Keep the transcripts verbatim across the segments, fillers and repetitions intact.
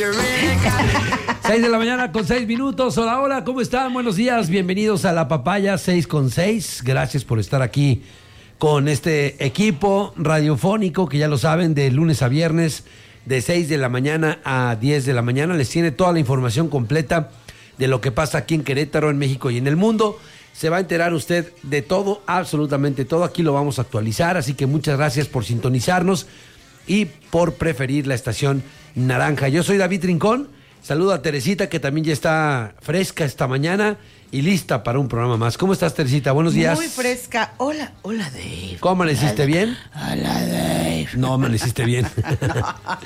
seis de la mañana con seis minutos. Hola, hola, ¿cómo están? Buenos días, bienvenidos a La Papaya seis con seis. Gracias por estar aquí con este equipo radiofónico que ya lo saben, de lunes a viernes, de seis de la mañana a diez de la mañana. Les tiene toda la información completa de lo que pasa aquí en Querétaro, en México y en el mundo. Se va a enterar usted de todo, absolutamente todo. Aquí lo vamos a actualizar, así que muchas gracias por sintonizarnos y por preferir la estación naranja. Yo soy David Rincón. Saludo a Teresita, que también ya está fresca esta mañana y lista para un programa más. ¿Cómo estás, Teresita? Buenos días. Muy fresca. Hola, hola, Dave. ¿Cómo amaneciste? ¿Bien? Hola, Dave. No, amaneciste bien. No.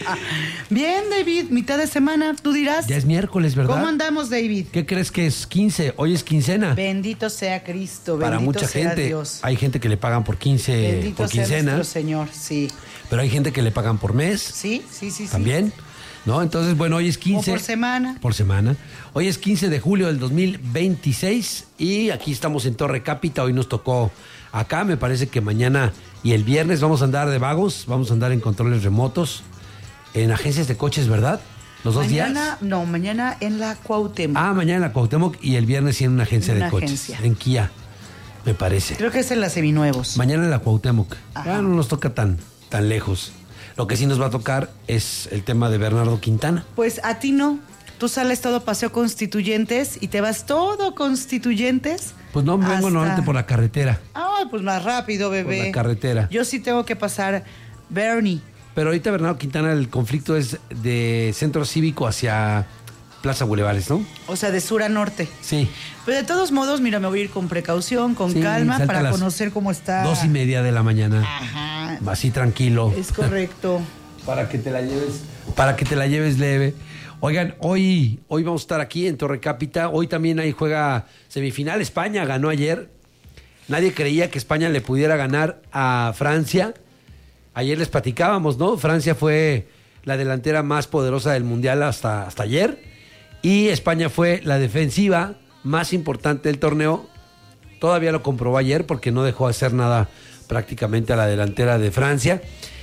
Bien, David, mitad de semana, tú dirás. Ya es miércoles, ¿verdad? ¿Cómo andamos, David? ¿Qué crees que es quince? Hoy es quincena. Bendito sea Cristo, Para bendito mucha sea gente. Dios. Hay gente que le pagan por quince, Bendito por sea quincena. nuestro Señor, sí. Pero hay gente que le pagan por mes. Sí, sí, sí. También. Sí. ¿No? Entonces, bueno, hoy es quince. O por semana. Por semana. Hoy es quince de julio del dos mil veintiséis y aquí estamos en Torre Cápita. Hoy nos tocó acá. Me parece que mañana y el viernes vamos a andar de vagos. Vamos a andar en controles remotos, en agencias de coches, ¿verdad? Los dos mañana, días. No, mañana en la Cuauhtémoc. Ah, mañana en la Cuauhtémoc y el viernes en una agencia En de una coches. agencia. En Kia, me parece. Creo que es en la Seminuevos. Mañana en la Cuauhtémoc. Ajá. Ya no nos toca tan, tan lejos. Lo que sí nos va a tocar es el tema de Bernardo Quintana. Pues a ti no. Tú sales todo Paseo Constituyentes y te vas todo Constituyentes. Pues no, me vengo hasta... normalmente por la carretera. Ay, pues más rápido, bebé. Por la carretera. Yo sí tengo que pasar Bernie. Pero ahorita Bernardo Quintana, el conflicto es de Centro Cívico hacia Plaza Bulevares, ¿no? O sea, de sur a norte. Sí. Pero de todos modos, mira, me voy a ir con precaución, con Sí, calma, salta para las conocer cómo está. Dos y media de la mañana. Ajá. Así tranquilo. Es correcto. Para que te la lleves, para que te la lleves leve. Oigan, hoy, hoy vamos a estar aquí en Torre Cápita. Hoy también ahí juega semifinal. España ganó ayer. Nadie creía que España le pudiera ganar a Francia. Ayer les platicábamos, ¿no? Francia fue la delantera más poderosa del Mundial hasta, hasta ayer. Y España fue la defensiva más importante del torneo. Todavía lo comprobó ayer porque no dejó hacer nada prácticamente a la delantera de Francia.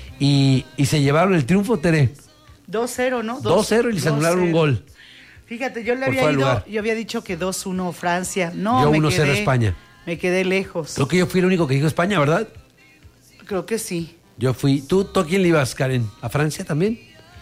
Y, y se llevaron el triunfo, Tere. dos cero, ¿no? dos cero y les anularon un gol. Fíjate, yo le Por había fuera de ido, lugar. yo había dicho que dos uno Francia. No, Yo me uno cero quedé, España. Me quedé lejos. Creo que yo fui el único que dijo España, ¿verdad? Creo que sí. Yo fui. ¿Tú, tú a quién le ibas, Karen? ¿A Francia también?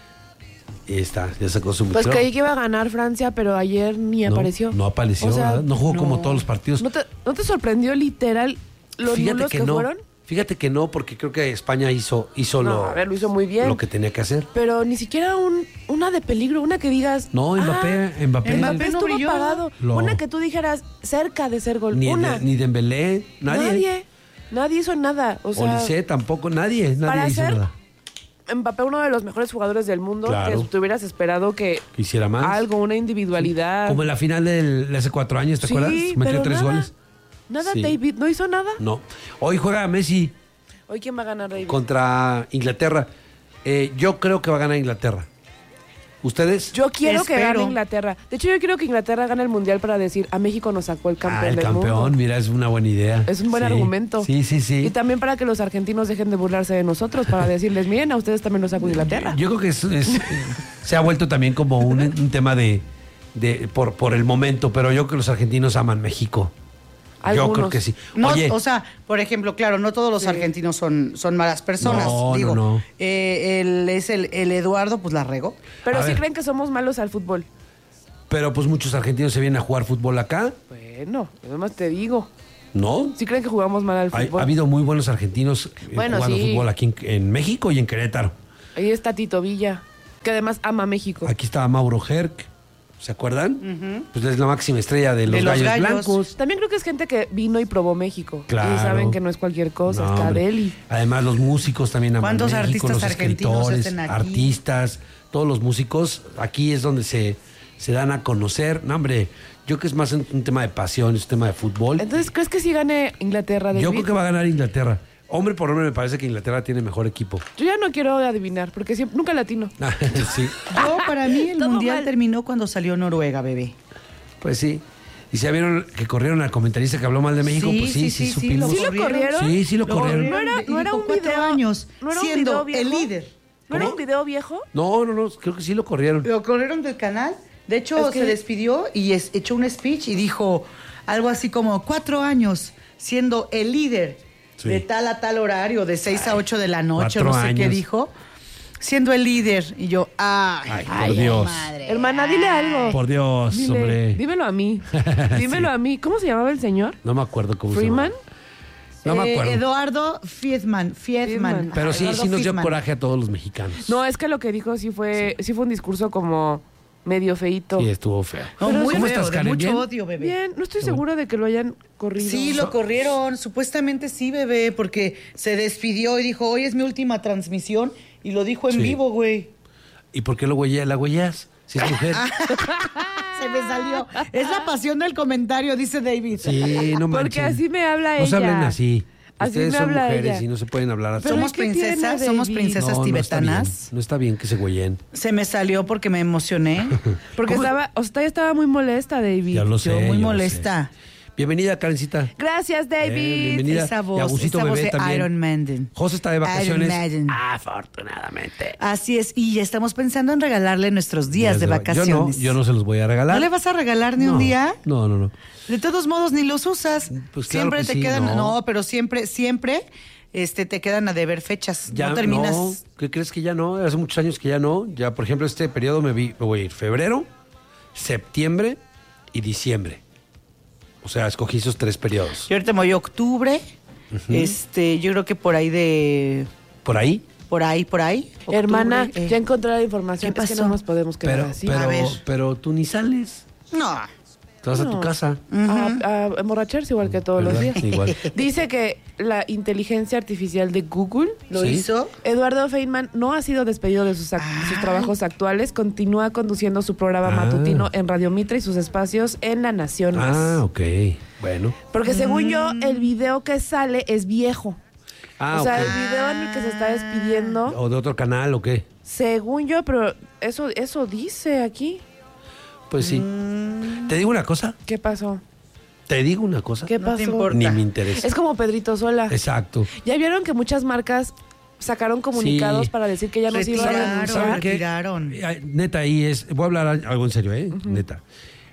Y está, ya sacó su Pues micrófono. creí que iba a ganar Francia, pero ayer ni No, apareció. No apareció, O sea, ¿verdad? No jugó no. como todos los partidos. ¿No te, no te sorprendió literal los Fíjate nulos que, que, no. fueron? Fíjate que no, porque creo que España hizo, hizo No, lo, a ver, lo hizo muy bien. lo que tenía que hacer. Pero ni siquiera un, una de peligro, una que digas... No, Mbappé, ah, Mbappé. Mbappé no estuvo brilló. apagado. Lo- Una que tú dijeras cerca de ser gol. Ni, una. de, ni Dembélé, nadie. Nadie. Nadie hizo nada. O sea, Olise tampoco, nadie, nadie para hizo ser nada. Mbappé, uno de los mejores jugadores del mundo, Claro. que te hubieras esperado que Que hiciera más. algo, una individualidad. Como en la final del, de hace cuatro años, ¿te Sí, acuerdas? Metió pero tres nada. goles. Nada, Sí. David, ¿no hizo nada? No. Hoy juega Messi ¿Hoy quién va a ganar, David? contra Inglaterra. Eh, yo creo que va a ganar Inglaterra. ¿Ustedes? Yo quiero que Espero. gane Inglaterra. De hecho, yo quiero que Inglaterra gane el Mundial para decir, a México nos sacó el campeón ah, el del campeón, mundo. mira, es una buena idea. Es un buen Sí. argumento. Sí, sí, sí. Y también para que los argentinos dejen de burlarse de nosotros, para decirles, miren, a ustedes también los sacó Inglaterra. Yo creo que es, es- se ha vuelto también como un, un tema de, de por, por el momento, pero yo creo que los argentinos aman México. Yo Algunos. creo que sí. No, Oye, o sea, por ejemplo, claro, no todos los Sí. argentinos son, son malas personas. No, digo, no, no. Eh, el, es el, el Eduardo, pues la regó. Pero A sí ver. creen que somos malos al fútbol. pero pues muchos argentinos se vienen a jugar fútbol acá, Bueno, además te digo. ¿no? Sí creen que jugamos mal al Ha, fútbol. ha habido muy buenos argentinos eh, Bueno, jugando sí. fútbol aquí en, en México y en Querétaro. Ahí está Tito Villa, que además ama México. Aquí estaba Mauro Herc, ¿se acuerdan? Pues es la máxima estrella de los, De los gallos, gallos. blancos. También creo que es gente que vino y probó México. Claro. Y saben que no es cualquier cosa, No, está hombre. Deli. Además, los músicos también aman ¿Cuántos México, artistas los argentinos escritores, estén aquí? artistas, todos los músicos. Aquí es donde se, se dan a conocer. No, hombre, yo creo que es más un, un tema de pasión, es un tema de fútbol. Entonces, ¿crees que sí gane Inglaterra, David? Yo creo que va a ganar Inglaterra. Hombre por hombre, me parece que Inglaterra tiene mejor equipo. Yo ya no quiero adivinar, porque siempre, nunca latino. Sí, Yo, para mí, el Todo mundial mal. terminó cuando salió Noruega, bebé. pues sí. Y se vieron que corrieron al comentarista que habló mal de México, Sí, pues sí, sí, sí, sí, supimos. ¿Sí lo corrieron? Sí, sí lo corrieron. No era- Y no era con un cuatro video- años no era un siendo video viejo. el líder ¿No era ¿Cómo? un video viejo? No, no, no, creo que sí lo corrieron. Lo corrieron del canal. De hecho, Es que- se despidió y es- echó un speech y dijo algo así como cuatro años siendo el líder Sí. de tal a tal horario, de seis a ocho de la noche, cuatro no sé qué años. dijo. Siendo el líder. Y yo, ay, Ay, por Dios. madre. Hermana, dile algo. Por Dios, Dile, hombre. dímelo a mí. Dímelo a mí. ¿Cómo se llamaba el señor? No me acuerdo cómo ¿Freeman? se llama. No me Eh, acuerdo. Eduardo Fiedman. Fiedman. Fiedman. Pero sí, Eduardo sí nos dio Fiedman. coraje a todos los mexicanos. No, es que lo que dijo sí fue, sí. fue un discurso como medio feíto. Sí, estuvo feo. No, Pero muy ¿cómo feo, estás, de Karen? mucho ¿Bien? odio, bebé. Bien, no estoy segura de que lo hayan corrido. Sí, lo corrieron, supuestamente sí, bebé, porque se despidió y dijo, hoy es mi última transmisión, y lo dijo en Sí. vivo, güey. ¿Y por qué lo huelle, la huellas? Si es mujer. Se me salió. Es la pasión del comentario, dice David. Sí, no manches. Porque así me habla No ella. se hablen así. Así Ustedes me son habla mujeres ella. y no se pueden hablar así. Pero Somos ¿qué princesas, tiene, somos David? princesas no, no está bien. tibetanas. No está bien que se huellen. Se me salió porque me emocioné. Porque ¿Cómo? estaba, o sea, ella estaba muy molesta, David. Ya lo sé. Yo muy ya lo molesta. sé. Bienvenida, Karencita. Gracias, David. Eh, bienvenida. Esa Y voz, Agusito esa voz Bebé de también. Iron Maiden. José está de Iron vacaciones. Maiden. Afortunadamente. Así es, y ya estamos pensando en regalarle nuestros días de Yo no, vacaciones. yo no se los voy a regalar. ¿No le vas a regalar ni No, un día? No, no, no. De todos modos, ni los usas. Pues claro siempre que te sí, quedan, no. no. pero siempre, siempre este, te quedan a deber fechas. Ya no terminas. no. ¿Qué crees que ya no? Hace muchos años que ya no. Ya, por ejemplo, este periodo me, vi, me voy a ir febrero, septiembre y diciembre. O sea, escogí esos tres periodos. Yo ahorita me voy a octubre. Este, yo creo que por ahí de. ¿Por ahí? Por ahí, por ahí. octubre, Hermana, eh. ya encontré la información. ¿Qué Es que pasó? no nos podemos quedar Pero, así. A pero, ver. pero tú ni sales. No. Te vas a tu No. casa. a, a emborracharse igual que todos los ¿Verdad? días. Igual. Dice que la inteligencia artificial de Google ¿Lo Sí. hizo? Eduardo Feynman no ha sido despedido de sus, ac- sus Ay. trabajos actuales, continúa conduciendo su programa Ah. matutino en Radio Mitra y sus espacios en La Nación Más. Ah, ok. Bueno. Porque según yo, Mm. el video que sale es viejo. Ah, o sea, ok. el video en el que se está despidiendo, ¿O de otro canal o qué? según yo, pero eso, eso dice aquí. Pues sí. Mm. ¿Te digo una cosa? ¿Qué pasó? ¿Te digo una cosa? ¿Qué No te pasó? importa. Ni me interesa. Es como Pedrito Sola. Exacto. Ya vieron que muchas marcas sacaron comunicados Sí. para decir que ya no se iba a Retiraron, denunciar. ¿Saben qué? retiraron. Eh, Neta, ahí es. Voy a hablar algo en serio, ¿eh? Neta.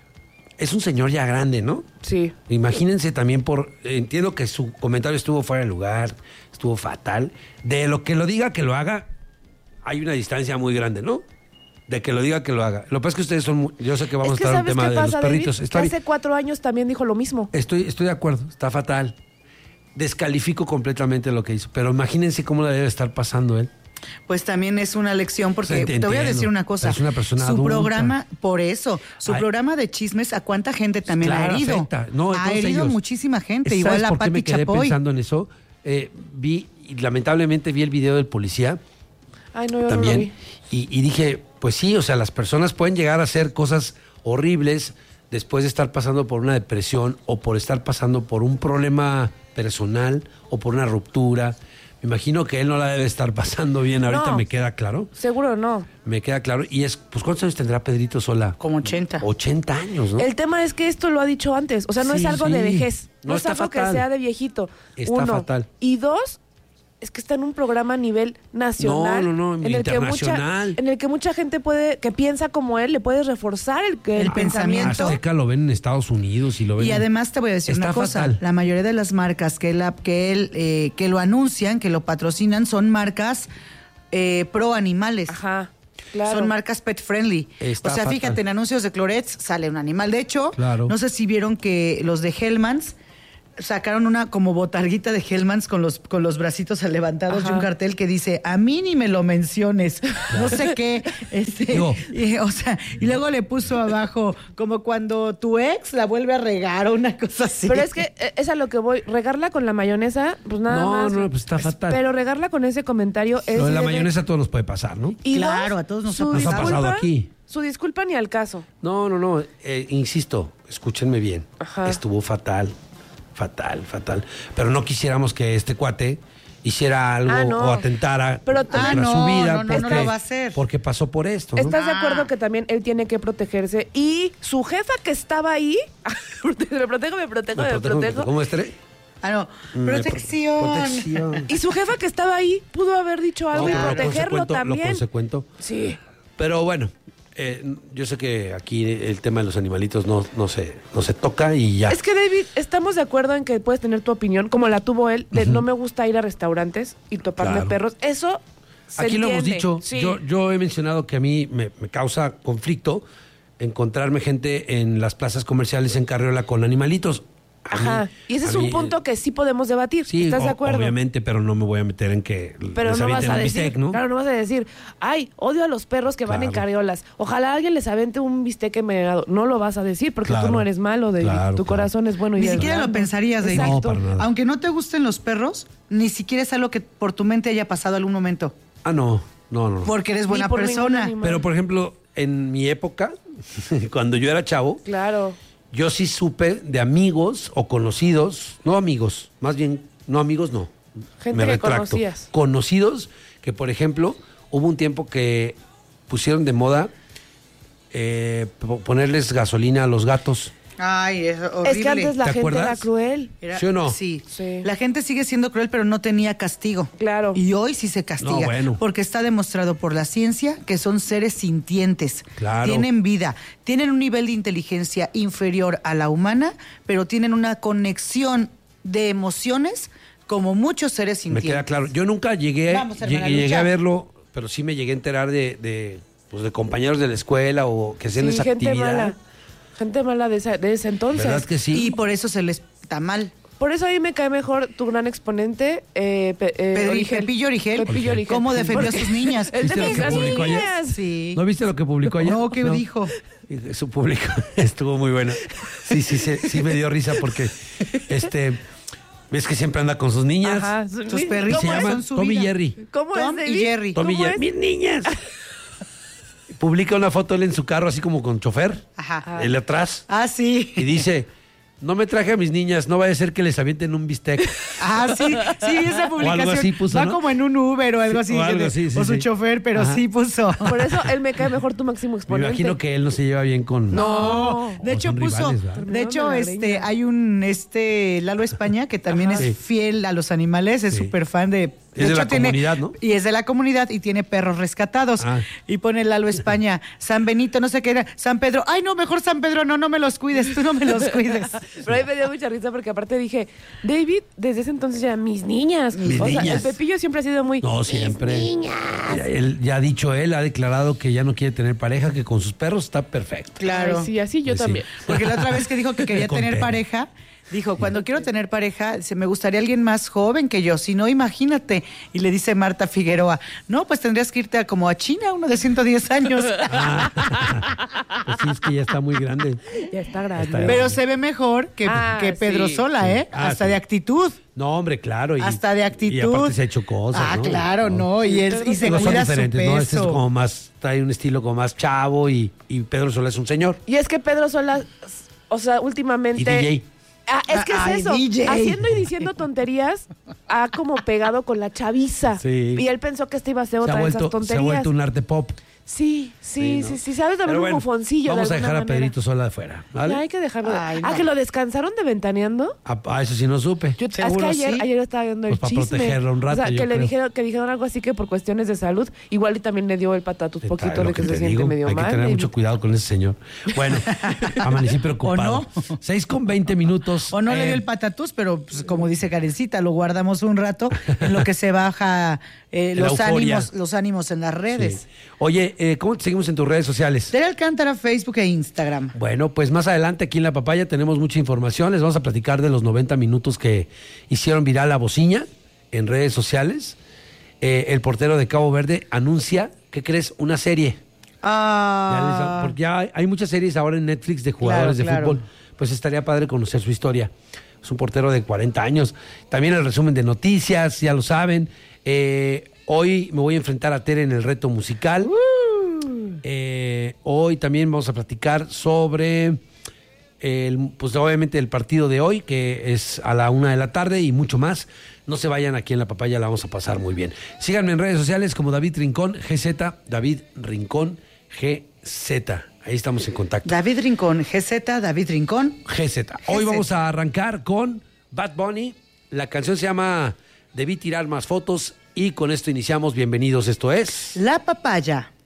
Es un señor ya grande, ¿no? Sí. Imagínense también por... Entiendo que su comentario estuvo fuera de lugar, estuvo fatal. De lo que lo diga, que lo haga, hay una distancia muy grande, ¿no? De que lo diga, que lo haga. Lo que pasa es que ustedes son... muy- Yo sé que vamos Es que a estar en ¿sabes un tema qué de pasa, los perritos. David? Está Que bien. hace cuatro años también dijo lo mismo. Estoy, estoy de acuerdo, está fatal. Descalifico completamente lo que hizo. Pero imagínense cómo le debe estar pasando él. Pues también es una lección porque Sí, te te voy a entiendo. decir una cosa. Es una persona su adulta. programa, por eso, su Ay. programa de chismes a cuánta gente también Claro, ha herido. afecta. No, ha todos herido ellos. muchísima gente, ¿Sabes igual a por qué Pati me quedé Chapoy. pensando en eso? Eh, vi, y lamentablemente vi el video del policía Ay, no, yo no lo también. vi. Y, y dije, pues sí, o sea, las personas pueden llegar a hacer cosas horribles después de estar pasando por una depresión o por estar pasando por un problema personal o por una ruptura. Me imagino que él no la debe estar pasando bien, ahorita No. me queda claro. Seguro no. Me queda claro. Y es, pues, ¿cuántos años tendrá Pedrito Sola? Como ochenta. ochenta años, ¿no? El tema es que esto lo ha dicho antes. O sea, no Sí, es algo sí. de vejez. No, No, es está algo fatal. que sea de viejito. Está Uno. fatal. Y dos, es que está en un programa a nivel nacional. No, no, no, en el que mucha, internacional. en el que mucha gente puede, que piensa como él, le puedes reforzar el, el, El Ah, pensamiento. Azteca lo ven en Estados Unidos y lo ven. Y en- además te voy a decir Está una cosa, fatal. la mayoría de las marcas que él, que él eh, que lo anuncian, que lo patrocinan, son marcas eh, pro animales. Ajá, claro. Son marcas pet friendly. Está o sea, fatal. fíjate, en anuncios de Clorets sale un animal. De hecho, Claro. no sé si vieron que los de Hellmann's sacaron una como botarguita de Hellmann's con los, con los bracitos levantados Ajá. y un cartel que dice, a mí ni me lo menciones, no sé qué. Este, Digo. y, o sea, y luego le puso abajo, como cuando tu ex la vuelve a regar o una cosa así. Pero es que eh, es a lo que voy. Regarla con la mayonesa, pues nada No, más. no, pues está fatal. Pero regarla con ese comentario es. Lo de la de- mayonesa a todos nos puede pasar, ¿no? Y Claro, dos, a todos nos su ha pasado. Nos ha pasado disculpa- aquí. Su disculpa ni al caso. No, no, no. eh, insisto, escúchenme bien. Ajá. Estuvo fatal, fatal, fatal. Pero no quisiéramos que este cuate hiciera algo Ah, no. o atentara Pero contra también- su Ah, no, vida no, no, no porque, lo va a hacer. porque pasó por esto, ¿no? ¿Estás de Ah. acuerdo que también él tiene que protegerse? Y su jefa que estaba ahí, me protejo, me protejo, Me me protejo, protejo. ¿Cómo estaré? Ah, no. Mm, Protección. Protección. Y su jefa que estaba ahí pudo haber dicho algo No, y pero lo protegerlo consecuento- también. Lo consecuento. Sí. Pero bueno, eh, yo sé que aquí el tema de los animalitos no, no, se, no se toca y ya. Es que, David, estamos de acuerdo en que puedes tener tu opinión, como la tuvo él, de no me gusta ir a restaurantes y toparme Claro. perros. Eso se Aquí lo hemos entiende. dicho. Sí. Yo, yo he mencionado que a mí me, me causa conflicto encontrarme gente en las plazas comerciales en carriola con animalitos. A Ajá. mí- Y ese a es un mí, punto que sí podemos debatir. Sí, ¿Estás de o- acuerdo? obviamente, pero no me voy a meter en que Pero les no vas avienten a un decir, bistec, ¿no? claro, no vas a decir, ay, odio a los perros que van en Claro. carriolas. Ojalá alguien les avente un bistec envenenado. No lo vas a decir porque Claro. tú no eres malo, David. Claro, tu claro. corazón es bueno y Ni es siquiera lo blando. pensarías, David. No, para nada. Aunque no te gusten los perros, ni siquiera es algo que por tu mente haya pasado algún momento. Ah, no, no, no. Porque eres Ni buena por ningún persona. animal. Pero, por ejemplo, en mi época, cuando yo era chavo, Claro. yo sí supe de amigos o conocidos, no amigos, más bien, no amigos, no. Gente me que retracto. conocías. Conocidos que, por ejemplo, hubo un tiempo que pusieron de moda eh, po- ponerles gasolina a los gatos. Ay, es horrible. Es que antes la ¿Te gente acuerdas? era cruel. Era- ¿Sí o no? Sí. Sí. La gente sigue siendo cruel, pero no tenía castigo. Claro. Y hoy sí se castiga. No, bueno. Porque está demostrado por la ciencia que son seres sintientes. Claro. Tienen vida. Tienen un nivel de inteligencia inferior a la humana, pero tienen una conexión de emociones como muchos seres Me sintientes. queda claro. Yo nunca llegué, Vamos, hermana, llegué, llegué a lucha. verlo, pero sí me llegué a enterar de, de, pues, de compañeros de la escuela o que hacían Sí, esa gente actividad. mala. Gente mala de, esa- de ese entonces. ¿Verdad que sí? Y por eso se les está mal. Por eso a mí me cae mejor tu gran exponente, eh, Pe- eh, Pedro- Origel. Pepillo Origel. Pepillo Origel. ¿Cómo defendió a Porque- sus niñas? El ¿Viste lo de que las publicó ayer? niñas. Sí. ¿No viste lo que publicó ayer? No, ¿qué dijo? Su público estuvo muy bueno. Sí, sí, sí, sí me dio risa porque este ves que siempre anda con sus niñas. Ajá. Sus perritos Se ¿Cómo es? llaman son su Tom y vida. Jerry. ¿Cómo Tom es, y David? Jerry. Tom y ¿Cómo Jerry. es? Mis niñas. Publica una foto él en su carro así como con chofer. Ajá. Él atrás. Ah, sí. Y dice, no me traje a mis niñas, no vaya a ser que les avienten un bistec. Ah, sí, sí, vi esa publicación. así puso, Va ¿no? como en un Uber o algo Sí, así. o algo de- así, sí, o su sí. chofer, pero Ajá. sí puso. Por eso él me cae mejor tu máximo Me exponente. imagino que él no se lleva bien con... No, de O hecho son puso, rivales, ¿verdad? de hecho, Terminaron en la este, greña. hay un este Lalo España que también Ajá. es Sí. fiel a los animales, es Sí. súper fan de. Es de hecho, la comunidad, ¿no? Y es de la comunidad y tiene perros rescatados. Ah. Y pone Lalo España, San Benito, no sé qué era, San Pedro. Ay, no, mejor San Pedro, no, no me los cuides, tú no me los cuides. Pero ahí me dio mucha risa porque aparte dije, David, desde ese entonces ya, mis niñas. Mis o sea, niñas. el Pepillo siempre ha sido muy... No, siempre. Ya, él, ya ha dicho él, ha declarado que ya no quiere tener pareja, que con sus perros está perfecto. Claro. Ay, sí, así yo Pues sí. también. Porque la otra vez que dijo que quería tener Contento. pareja, dijo, cuando quiero tener pareja, se me gustaría alguien más joven que yo, si no, imagínate. Y le dice Marta Figueroa, no, pues tendrías que irte a, como a China, uno de ciento diez años. Pues sí, es que ya está muy grande. Ya está grande. Está Pero se ve mejor que, Ah, que Pedro sí. Sola, Sí. ¿eh? Ah, Hasta sí. de actitud. No, hombre, claro. Y, Hasta de actitud. Y aparte se ha hecho cosas, Ah, ¿no? claro, no. Y, él, y se No son cuida su diferentes, ¿no? Este es peso. como más, trae un estilo como más chavo y, y Pedro Sola es un señor. Y es que Pedro Sola, o sea, últimamente... Y D J. Ah, es que Ay, es eso, D J. haciendo y diciendo tonterías, ha como pegado con la chaviza. Sí. Y él pensó que esta iba a ser Se otra ha, de esas vuelto, se ha tonterías. vuelto un arte pop. Sí, sí, ¿no? sí, sí, sabes, también Pero un bueno, bufoncillo. vamos de a dejar alguna a manera. Pedrito Sola de fuera, ¿vale? Ya hay que dejarlo. de- Ay, ah, no. que lo descansaron de Ventaneando. A, a eso sí no supe. Yo, es que Seguro ayer, sí. ayer estaba viendo el Pues para chisme. protegerlo un rato, o sea, yo que le creo. dijeron, que dijeron algo así que por cuestiones de salud, igual y también le dio el patatus Está poquito lo de que, te se siente digo, medio hay mal. que tener David. mucho cuidado con ese señor. Bueno, amanecí preocupado. ¿O no? Seis con veinte minutos. O no le Eh, dio el patatús, pero pues, como dice Karencita, lo guardamos un rato en lo que se baja eh, La los euforia. ánimos, los ánimos en las redes. sí. Oye, eh, ¿cómo te seguimos en tus redes sociales? Tere Alcántara, Facebook e Instagram. Bueno, pues más adelante aquí en La Papaya tenemos mucha información. Les vamos a platicar de los noventa minutos que hicieron viral la bociña en redes sociales. Eh, el portero de Cabo Verde anuncia, ¿qué crees? Una serie. Ya les- Ah, porque ya hay, hay muchas series ahora en Netflix de jugadores Claro, de claro. fútbol. Pues estaría padre conocer su historia. Es un portero de cuarenta años. También el resumen de noticias, ya lo saben. Eh, hoy me voy a enfrentar a Tere en el reto musical. Eh, hoy también vamos a platicar sobre, el, pues obviamente el partido de hoy, que es a la una de la tarde y mucho más. No se vayan, aquí en La Papaya, la vamos a pasar muy bien. Síganme en redes sociales como David Rincón G Z, David Rincón G Z. Ahí estamos en contacto. David Rincón, G Z, David Rincón. G Z. Hoy G Z. vamos a arrancar con Bad Bunny La canción se llama Debí tirar más fotos y con esto iniciamos. Bienvenidos, esto es... La Papaya.